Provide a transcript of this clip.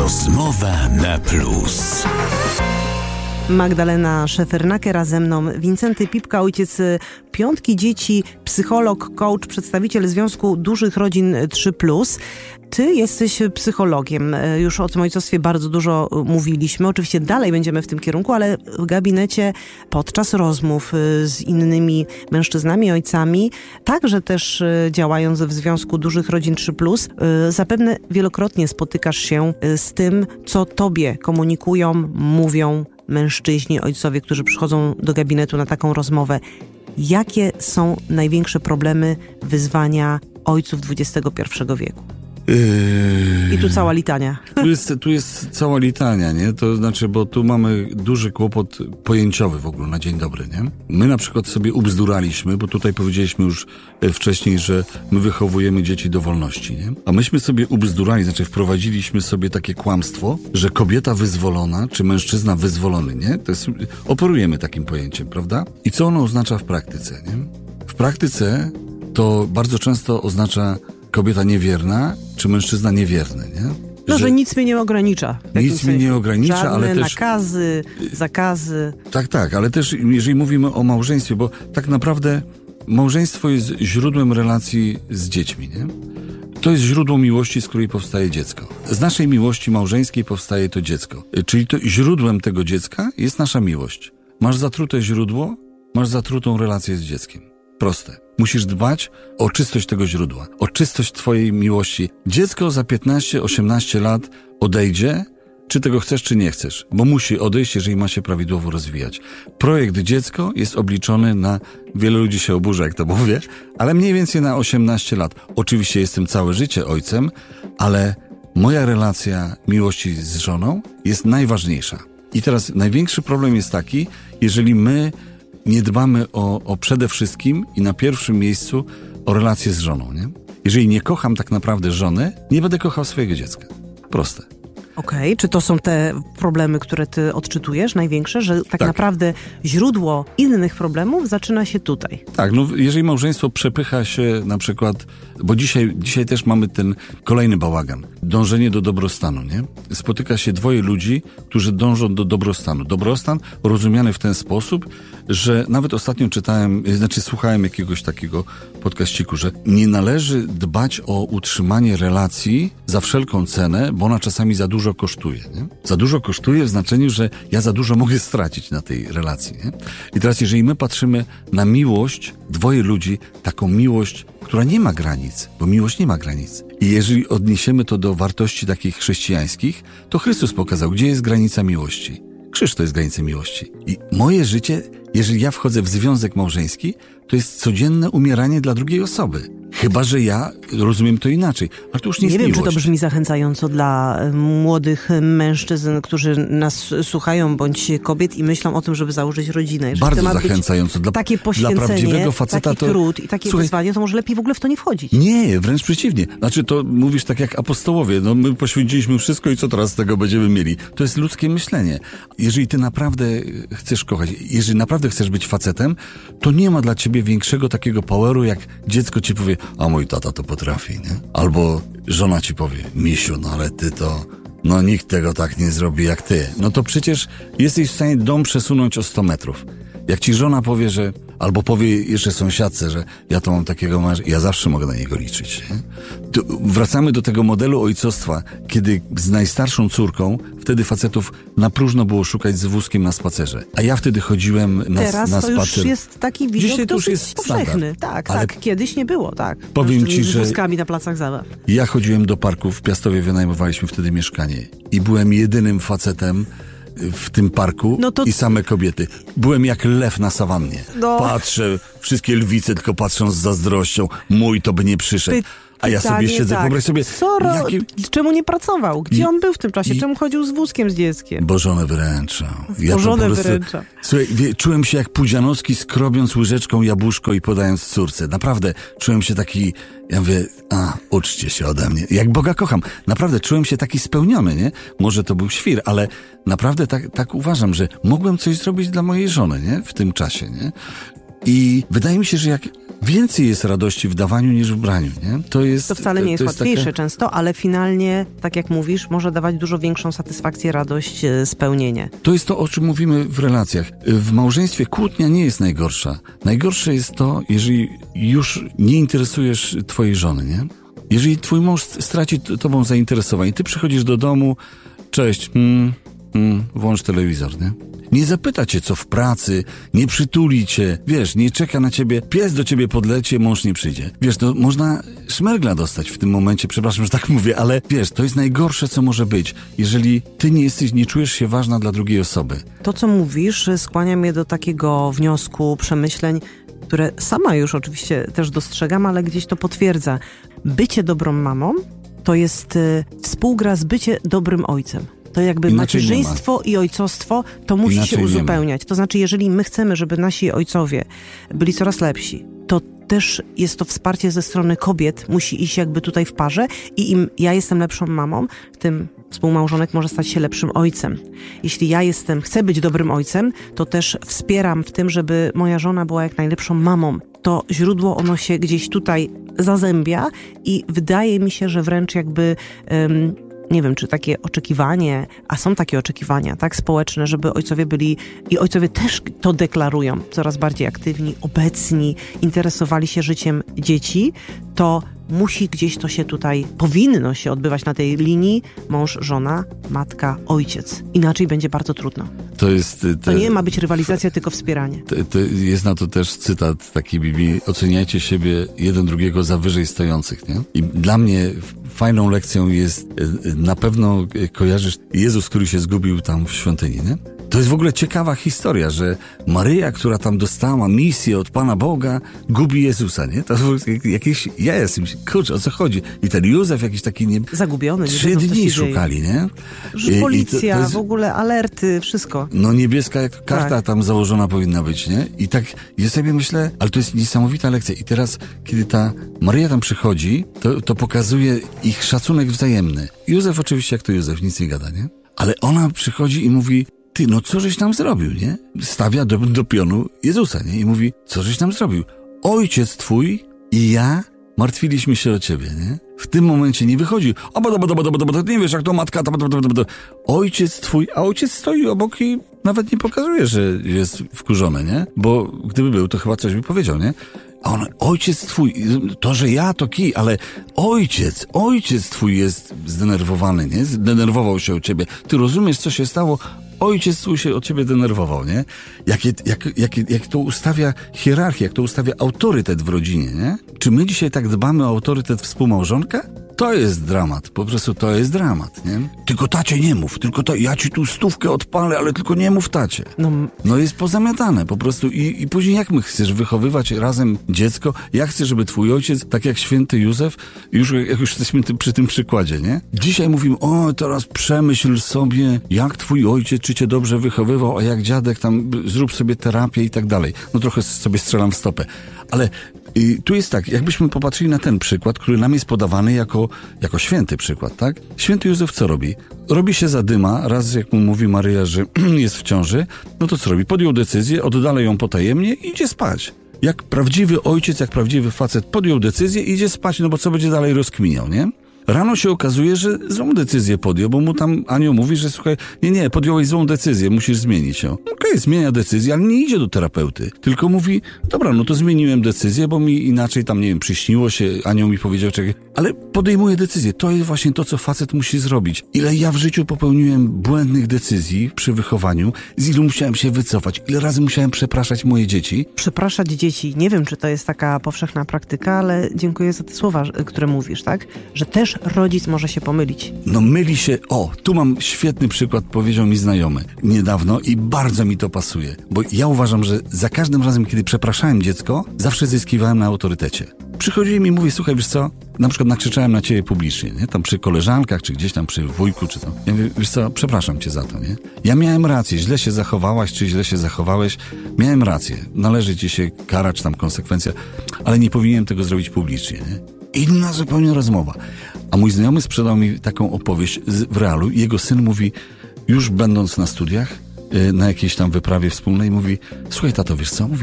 Rozmowa na plus. Magdalena Szefernaker, a ze mną Wincenty Pipka, ojciec 5 dzieci, psycholog, coach, przedstawiciel Związku Dużych Rodzin 3+. Ty jesteś psychologiem. Już o tym ojcostwie bardzo dużo mówiliśmy. Oczywiście dalej będziemy w tym kierunku, ale w gabinecie podczas rozmów z innymi mężczyznami, ojcami, także też działając w Związku Dużych Rodzin 3+, zapewne wielokrotnie spotykasz się z tym, co tobie komunikują, mówią mężczyźni, ojcowie, którzy przychodzą do gabinetu na taką rozmowę. Jakie są największe problemy, wyzwania ojców XXI wieku? I tu cała litania. Tu jest cała litania, nie? To znaczy, bo tu mamy duży kłopot pojęciowy w ogóle na dzień dobry, nie? My na przykład sobie ubzduraliśmy, bo tutaj powiedzieliśmy już wcześniej, że my wychowujemy dzieci do wolności, nie? A myśmy sobie ubzdurali, znaczy wprowadziliśmy sobie takie kłamstwo, że kobieta wyzwolona, czy mężczyzna wyzwolony, nie? To jest, operujemy takim pojęciem, prawda? I co ono oznacza w praktyce, nie? W praktyce to bardzo często oznacza kobieta niewierna, czy mężczyzna niewierny, nie? No, że nic mnie nie ogranicza. Nic mnie nie ogranicza, żadne ale też nakazy, zakazy. Tak, ale też jeżeli mówimy o małżeństwie, bo tak naprawdę małżeństwo jest źródłem relacji z dziećmi, nie? To jest źródło miłości, z której powstaje dziecko. Z naszej miłości małżeńskiej powstaje to dziecko. Czyli to źródłem tego dziecka jest nasza miłość. Masz zatrute źródło, masz zatrutą relację z dzieckiem. Proste. Musisz dbać o czystość tego źródła, o czystość twojej miłości. Dziecko za 15-18 lat odejdzie, czy tego chcesz, czy nie chcesz, bo musi odejść, jeżeli ma się prawidłowo rozwijać. Projekt dziecko jest obliczony na, wielu ludzi się oburza, jak to mówię, ale mniej więcej na 18 lat. Oczywiście jestem całe życie ojcem, ale moja relacja miłości z żoną jest najważniejsza. I teraz największy problem jest taki, jeżeli my nie dbamy o przede wszystkim i na pierwszym miejscu o relację z żoną, nie? Jeżeli nie kocham tak naprawdę żony, nie będę kochał swojego dziecka. Proste. Okej, czy to są te problemy, które ty odczytujesz, największe, że tak naprawdę źródło innych problemów zaczyna się tutaj? Tak, no jeżeli małżeństwo przepycha się na przykład, bo dzisiaj też mamy ten kolejny bałagan, dążenie do dobrostanu, nie? Spotyka się dwoje ludzi, którzy dążą do dobrostanu. Dobrostan rozumiany w ten sposób, że nawet ostatnio słuchałem jakiegoś takiego podcaściku, że nie należy dbać o utrzymanie relacji za wszelką cenę, bo ona czasami za dużo kosztuje, nie? Za dużo kosztuje w znaczeniu, że ja za dużo mogę stracić na tej relacji, nie? I teraz jeżeli my patrzymy na miłość, dwoje ludzi, taką miłość, która nie ma granic, bo miłość nie ma granic. I jeżeli odniesiemy to do wartości takich chrześcijańskich, to Chrystus pokazał, gdzie jest granica miłości. Krzyż to jest granica miłości. I moje życie, jeżeli ja wchodzę w związek małżeński, to jest codzienne umieranie dla drugiej osoby. Chyba że ja rozumiem to inaczej. Ale to już nie jest wiem, miłość. Czy to brzmi zachęcająco dla młodych mężczyzn, którzy nas słuchają, bądź kobiet i myślą o tym, żeby założyć rodzinę. Jeżeli bardzo to ma zachęcająco. Takie poświęcenie, dla prawdziwego faceta taki trud i takie wyzwanie, to może lepiej w ogóle w to nie wchodzić. Nie, wręcz przeciwnie. Znaczy to mówisz tak jak apostołowie. No my poświęciliśmy wszystko i co teraz z tego będziemy mieli? To jest ludzkie myślenie. Jeżeli ty naprawdę chcesz kochać, jeżeli naprawdę chcesz być facetem, to nie ma dla ciebie większego takiego poweru, jak dziecko ci powie, a mój tata to potrafi, nie? Albo żona ci powie, misiu, no ale ty to, no nikt tego tak nie zrobi jak ty. No to przecież jesteś w stanie dom przesunąć o 100 metrów. Jak ci żona powie, że, albo powie jeszcze sąsiadce, że ja to mam takiego męża, ja zawsze mogę na niego liczyć. Nie? To wracamy do tego modelu ojcostwa, kiedy z najstarszą córką, wtedy facetów na próżno było szukać z wózkiem na spacerze. A ja wtedy chodziłem na spacer. Teraz to już jest taki widok dzisiaj to już dosyć jest powszechny. Tak, ale kiedyś nie było, tak. Powiem ci, że z wózkami na placach zabaw. Ja chodziłem do parku, w Piastowie wynajmowaliśmy wtedy mieszkanie i byłem jedynym facetem w tym parku i same kobiety. Byłem jak lew na sawannie. Patrzę, wszystkie lwice tylko patrzą z zazdrością. Mój to by nie przyszedł. A ja sobie siedzę, wyobraź sobie... Czemu nie pracował? Gdzie on był w tym czasie? Czemu chodził z wózkiem z dzieckiem? Bo żonę wyręczał. Wyręczał. Słuchaj, czułem się jak Pudzianowski, skrobiąc łyżeczką jabłuszko i podając córce. Naprawdę, czułem się taki... Ja mówię, uczcie się ode mnie. Jak Boga kocham. Naprawdę, czułem się taki spełniony, nie? Może to był świr, ale naprawdę tak uważam, że mogłem coś zrobić dla mojej żony, nie? W tym czasie, nie? I wydaje mi się, że jak więcej jest radości w dawaniu niż w braniu, nie? To wcale nie jest łatwiejsze taka... często, ale finalnie, tak jak mówisz, może dawać dużo większą satysfakcję, radość, spełnienie. To jest to, o czym mówimy w relacjach. W małżeństwie kłótnia nie jest najgorsza. Najgorsze jest to, jeżeli już nie interesujesz twojej żony, nie? Jeżeli twój mąż straci tobą zainteresowanie, ty przychodzisz do domu, cześć, włącz telewizor, nie? Nie zapyta cię, co w pracy, nie przytuli cię, wiesz, nie czeka na ciebie, pies do ciebie podleci, mąż nie przyjdzie. Wiesz, to można szmergla dostać w tym momencie, przepraszam, że tak mówię, ale wiesz, to jest najgorsze, co może być, jeżeli ty nie czujesz się ważna dla drugiej osoby. To, co mówisz, skłania mnie do takiego wniosku, przemyśleń, które sama już oczywiście też dostrzegam, ale gdzieś to potwierdza. Bycie dobrą mamą to jest współgra z bycie dobrym ojcem. To jakby Inaczej macierzyństwo i ojcostwo to musi Inaczej się uzupełniać. To znaczy, jeżeli my chcemy, żeby nasi ojcowie byli coraz lepsi, to też jest to wsparcie ze strony kobiet, musi iść jakby tutaj w parze i im ja jestem lepszą mamą, tym współmałżonek może stać się lepszym ojcem. Jeśli ja chcę być dobrym ojcem, to też wspieram w tym, żeby moja żona była jak najlepszą mamą. To źródło, ono się gdzieś tutaj zazębia i wydaje mi się, że wręcz jakby... nie wiem, czy takie oczekiwanie, a są takie oczekiwania, tak, społeczne, żeby ojcowie byli, i ojcowie też to deklarują, coraz bardziej aktywni, obecni, interesowali się życiem dzieci, to musi gdzieś to się tutaj, powinno się odbywać na tej linii mąż, żona, matka, ojciec. Inaczej będzie bardzo trudno. To nie ma być rywalizacja, tylko wspieranie. Jest na to też cytat takiej Biblii: oceniajcie siebie jeden drugiego za wyżej stojących, nie? I dla mnie fajną lekcją jest, na pewno kojarzysz Jezus, który się zgubił tam w świątyni, nie? To jest w ogóle ciekawa historia, że Maryja, która tam dostała misję od Pana Boga, gubi Jezusa, nie? To jakieś kurczę, o co chodzi? I ten Józef jakiś taki zagubiony. 3 dni szukali, nie? Policja, to jest, w ogóle alerty, wszystko. No niebieska jak karta tak. Tam założona powinna być, nie? I tak ja sobie myślę, ale to jest niesamowita lekcja. I teraz, kiedy ta Maryja tam przychodzi, to pokazuje ich szacunek wzajemny. Józef oczywiście, jak to Józef, nic nie gada, nie? Ale ona przychodzi i mówi: ty, no co żeś tam zrobił, nie? Stawia do pionu Jezusa, nie? I mówi: co żeś tam zrobił? Ojciec twój i ja martwiliśmy się o ciebie, nie? W tym momencie nie wychodzi: nie wiesz, jak to matka, ojciec twój, a ojciec stoi obok i nawet nie pokazuje, że jest wkurzony, nie? Bo gdyby był, to chyba coś by powiedział, nie? A on: ojciec twój, to, że ja, to kij, ale ojciec twój jest zdenerwowany, nie? Zdenerwował się o ciebie. Ty rozumiesz, co się stało? Ojciec twój się od ciebie denerwował, nie? Jak to ustawia hierarchię, jak to ustawia autorytet w rodzinie, nie? Czy my dzisiaj tak dbamy o autorytet współmałżonka? To jest dramat, po prostu to jest dramat, nie? Tylko tacie nie mów, ja ci tu 100 odpalę, ale tylko nie mów tacie. No jest pozamiatane po prostu i później jak my chcesz wychowywać razem dziecko? Ja chcę, żeby twój ojciec, tak jak święty Józef, jak już jesteśmy przy tym przykładzie, nie? Dzisiaj mówimy: o, teraz przemyśl sobie, jak twój ojciec, czy cię dobrze wychowywał, a jak dziadek, tam zrób sobie terapię i tak dalej. No trochę sobie strzelam w stopę, ale tu jest tak, jakbyśmy popatrzyli na ten przykład, który nam jest podawany jako święty przykład, tak? Święty Józef co robi? Robi się zadyma, raz jak mu mówi Maryja, że jest w ciąży, no to co robi? Podjął decyzję, oddala ją potajemnie i idzie spać. Jak prawdziwy ojciec, jak prawdziwy facet podjął decyzję i idzie spać, no bo co będzie dalej rozkminiał, nie? Rano się okazuje, że złą decyzję podjął, bo mu tam anioł mówi, że słuchaj, nie, podjąłeś złą decyzję, musisz zmienić ją. Okej, zmienia decyzję, ale nie idzie do terapeuty, tylko mówi: dobra, no to zmieniłem decyzję, bo mi inaczej tam, nie wiem, przyśniło się, anioł mi powiedział, czekaj, ale podejmuje decyzję. To jest właśnie to, co facet musi zrobić. Ile ja w życiu popełniłem błędnych decyzji przy wychowaniu, z ilu musiałem się wycofać, ile razy musiałem przepraszać moje dzieci. Przepraszać dzieci. Nie wiem, czy to jest taka powszechna praktyka, ale dziękuję za te słowa, które mówisz, tak? Że też rodzic może się pomylić. No myli się, tu mam świetny przykład, powiedział mi znajomy niedawno i bardzo mi to pasuje, bo ja uważam, że za każdym razem, kiedy przepraszałem dziecko, zawsze zyskiwałem na autorytecie. Przychodzili mi i mówi: słuchaj, wiesz co, na przykład nakrzyczałem na ciebie publicznie, nie? Tam przy koleżankach, czy gdzieś tam przy wujku, czy to. Ja mówię: wiesz co, przepraszam cię za to, nie? Ja miałem rację, źle się zachowałaś, czy źle się zachowałeś, miałem rację, należy ci się kara, czy tam konsekwencja, ale nie powinienem tego zrobić publicznie, nie? Inna zupełnie rozmowa. A mój znajomy sprzedał mi taką opowieść w realu. Jego syn mówi, już będąc na studiach, na jakiejś tam wyprawie wspólnej, mówi: słuchaj tato, wiesz co? Mówi: